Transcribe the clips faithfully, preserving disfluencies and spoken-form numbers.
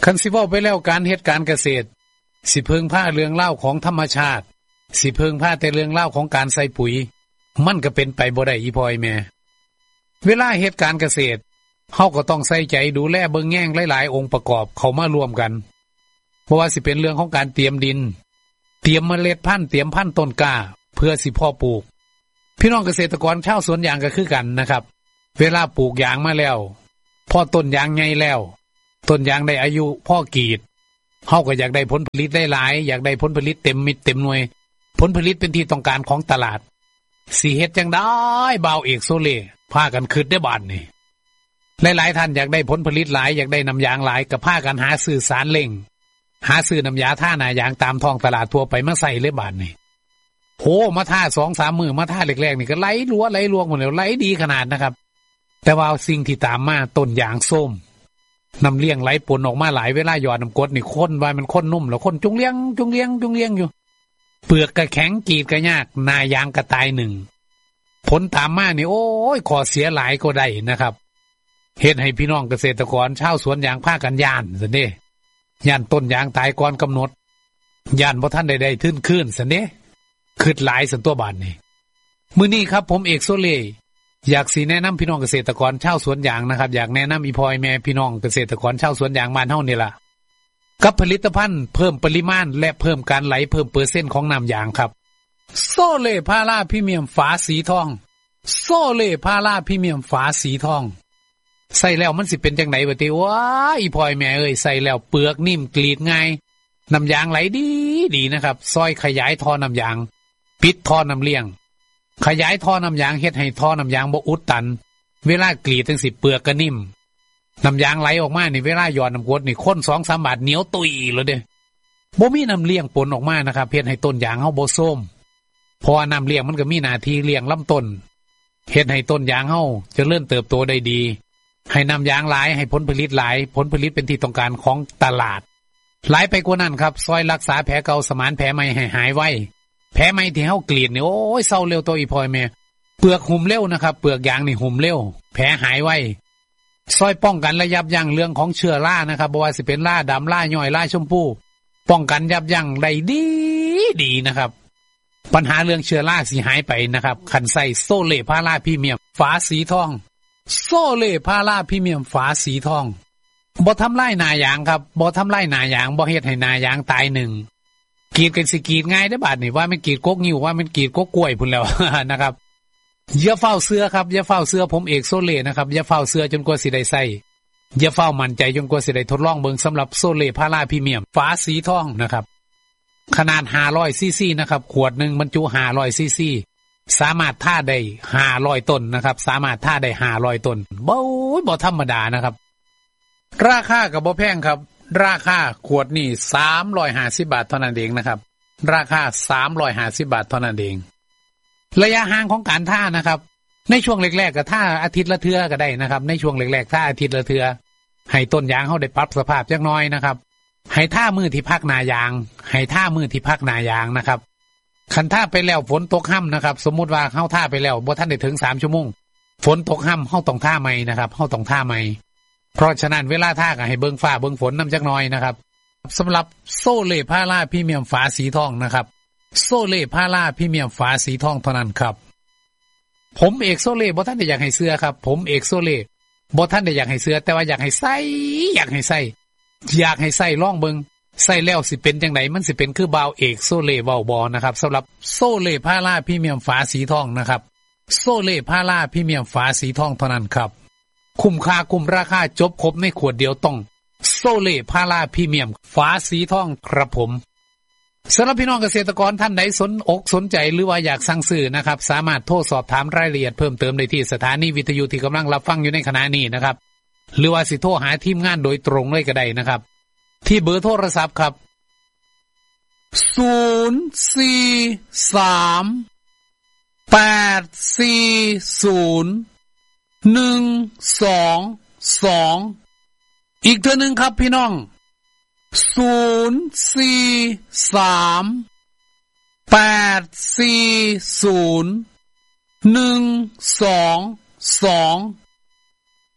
คันสิเว้าไปแล้วการเฮ็ดการเกษตรสิเพิ่งพาเรื่องเล่าของธรรมชาติสิเพิ่งพาแต่เรื่องเล่าของการใส่ปุ๋ยมันก็เป็นไปบ่ได้อีพ่อแม่เวลาเฮ็ดการเกษตรเฮาก็ต้องใส่ใจดูแลเบิ่งแย่งหลายๆองค์ประกอบเข้ามารวมกันเพราะว่าสิเป็นเรื่องของการเตรียมดินเตรียมเมล็ดพันธุ์เตรียมพันธุ์ต้นกล้าเพื่อสิเพาะปลูกพี่น้องเกษตรกรชาวสวนยางก็คือกันนะครับเวลาปลูกยางมาแล้วพอต้นยางใหญ่แล้วต้นยางได้อายุพ่อกรีดเฮาก็อยากได้ผลผลิตหลายๆอยากได้ผลผลิตเต็มมิตรเต็มหน่วยผลผลิตเป็นที่ต้องการของตลาดสิเฮ็ดจังได๋บ่าวเอกโซเล่พากันคิดได้บาดนี่หลายๆท่านอยากได้ผลผลิตหลายอยากได้น้ำยางหลายก็พากันหาซื้อสารเร่งหาซื้อน้ำยาท่าหน้ายางตามท้องตลาดทั่วไปมาใส่เลยบาดนี่โหมาท่า สองสาม มื้อมาท่าแรกๆนี่ก็ไหลรัวไหลรวงหมดแล้วไหลดีขนาดนะครับแต่ว่าสิ่งที่ตามมาต้นยางส้มน้ำเลี้ยงไหลปนออกมาหลายเวลาหยอดน้ำกรดนี่ข้นว่ามันข้นนุ่มแล้วข้นจุงเลี้ยงจุงเลี้ยงจุงเลี้ยงอยู่เปลือกก็แข็งกรีดก็ยากหน้ายางก็ตายหนึ่งผลตามมานี่โอ้ยขอเสียหลายก็ได้นะครับเฮ็ดให้พี่น้องเกษตรกรชาวสวนยางพากันย่านซั่นเด้ย่านต้นยางตายก่อนกำหนดย่านบ่ทันได้ได้ทึ้นคืนซั่นเด้คิดหลายซั่นตัวบาดนี่มื้อนี้ครับผมเอกโซเล่อยากสิแนะนำพี่น้องเกษตรกรชาวสวนยางนะครับอยากแนะนำอีพ่อแม่พี่น้องเกษตรกรชาวสวนยางบ้านเฮานี่ล่ะกับผลิตภัณฑ์เพิ่มปริมาณและเพิ่มการไหลเพิ่มเปอร์เซ็นต์ของน้ำยางครับโซเล่พาราพรีเมียมฝาสีทองโซเล่พาราพรีเมียมฝาสีทองใส่แล้วมันสิเป็นจังได๋บ่ติว้าอีพ่อแม่เอ้ยใส่แล้วเปลือกนิ่มกรีดง่ายน้ำยางไหลดีดีนะครับซอยขยายท่อน้ำยางปิดท่อน้ำเลี้ยงขยายท่อน้ำยางเฮ็ดให้ท่อน้ำยางบ่อุดตันเวลากรีดจังสิเปลือกก็นิ่มน้ำยางไหลออกมานี่เวลาหยอดน้ำกรดนี่ข้น สองสาม บาทเหนียวตุยเลยเด้บ่มีน้ำเลี้ยงปนออกมานะครับเฮ็ดให้ต้นยางเฮาบ่ส้มเพราะน้ำเลี้ยงมันก็มีหน้าที่เลี้ยงลำต้นเฮ็ดให้ต้นยางเฮาเจริญเติบโตได้ดีให้น้ำยางหลายให้ผลผลิตหลายผลผลิตเป็นที่ต้องการของตลาดหลายไปกว่านั้นครับซอยรักษาแผลเก่าสมานแผลใหม่ให้หายไวแผลใหม่ที่เฮากรีดนี่โอ้ยเศร้าเร็วตัวอีพ่อแม่เปลือกหุ่มเร็วนะครับเปลือกยางนี่หุ่มเร็วแผลหายไวซอยป้องกันและยับยั้งเรื่องของเชื้อรานะครับบ่ว่าสิเป็นราดำราย่อยราชมพูป้องกันยับยั้งได้ดีดีนะครับปัญหาเรื่องเชื้อราสิหายไปนะครับคันใส่โซเล่พาราพรีเมียมฝาสีทองโซเล่พาราพรีเมียมฝาสีทองบ่ทำลายหน้ายางครับบ่ทำลายหน้ายางบ่เฮ็ดให้หน้ายางตายหนึ่งกรีดกันสิกรีดง่ายได้บาดนี่ว่ามันกรีดกกนิ้วว่ามันกรีดกกกล้วยพุ่นแล้ว นะครับอย่าเฝ้าเสื้อครับอย่าเฝ้าเสื้อผมเอกโซเล่นะครับอย่าเฝ้าเสื้อจนกว่าสิได้ใส่อย่าเฝ้ามั่นใจจนกว่าสิได้ทดลองเบิ่งสำหรับโซเล่พาราพรีเมียมฝาสีทองนะครับขนาดห้าร้อยซีซีนะครับขวดนึงบรรจุห้าร้อยซีซีสามารถท่าได้ห้าร้อยต้นนะครับสามารถท่าได้ห้าร้อยต้นบ่บ่ธรรมดานะครับราคาก็บ่แพงครับราคาขวดนี่สามร้อยห้าสิบบาทเท่านั้นเองนะครับราคาสามร้อยห้าสิบบาทเท่านั้นเองระยะห่างของการท่านะครับในช่วงแรกๆก็ท่าอาทิตย์ละเทื่อก็ได้นะครับในช่วงแรกๆท่าอาทิตย์ละเทื่อให้ต้นยางเฮาได้ปรับสภาพจักหน่อยนะครับให้ท่ามือที่พักหน้ายางให้ท่ามือที่พักหน้ายางนะครับคันท่าไปแล้วฝนตกค่ำนะครับสมมุติว่าเฮาท่าไปแล้วบ่ทันได้ถึงสามชั่วโมงฝนตกค่ำเฮาต้องท่าใหม่นะครับเฮาต้องท่าใหม่เพราะฉะนั้นเวลาท่าก็ให้เบิ่งฟ้าเบิ่งฝนนำจักหน่อยนะครับสำหรับโซเล่พาราพรีเมียมฝาสีทองนะครับโซเล่พาราพรีเมียมฝาสีทองเท่านั้นครับผมเอกโซเล่บ่ทันได้อยากให้เสื้อครับผมเอกโซเล่บ่ทันได้อยากให้เสื้อแต่ว่าอยากให้ใส่อยากให้ใส่อยากให้ใส่ลองเบิ่งใส่แล้วสิเป็นจังไดมันสิเป็นคือบ่าวเอกโซเล่เว้าบ่นะครับสำหรับโซเล่พาราพรีเมียมฝาสีทองนะครับโซเล่พาราพรีเมียมฝาสีทองเท่านั้นครับคุ้มค่าคุ้มราคาจบครบในขวดเดียวต้องโซเล่พาราพรีเมียมฝาสีทองครับผมสำหรับพี่น้องเกษตรกรท่านใดสนอกสนใจหรือว่าอยากสั่งซื้อนะครับสามารถโทรสอบถามรายละเอียดเพิ่มเติมได้ที่สถานีวิทยุที่กำลังรับฟังอยู่ในขณะนี้นะครับหรือว่าสิโทรหาทีมงานโดยตรงเลยก็ได้นะครับที่เบอร์โทรศัพท์ครับศูนย์ สี่ สาม แปด สี่ ศูนย์ หนึ่ง สอง สองอีกเทื่อนึงครับพี่น้องศูนย์ สี่ สาม แปด สี่ ศูนย์ หนึ่ง สอง สอง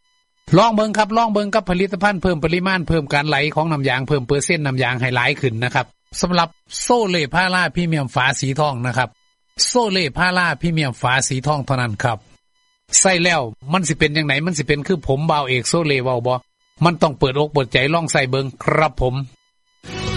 ลองเบิ่งครับลองเบิ่งกับผลิตภัณฑ์เพิ่มปริมาณเพิ่มการไหลของน้ำยางเพิ่มเปอร์เซ็นต์น้ำยางให้หลายขึ้นนะครับสำหรับโซเล่พาราพรีเมียมฝาสีทองนะครับโซเล่พาราพรีเมียมฝาสีทองเท่านั้นครับใส่แล้วมันสิเป็นจังไหนมันสิเป็นคือผมบ่าวเอกโซเล่เว้าบ่มันต้องเปิดอกเปิดใจลองใส่เบิ่งครับผม